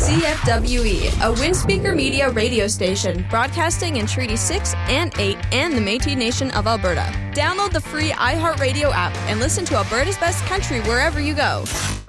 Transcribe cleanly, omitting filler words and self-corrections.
CFWE, a Windspeaker Media radio station broadcasting in Treaty 6 and 8 and the Métis Nation of Alberta. Download the free iHeartRadio app and listen to Alberta's best country wherever you go.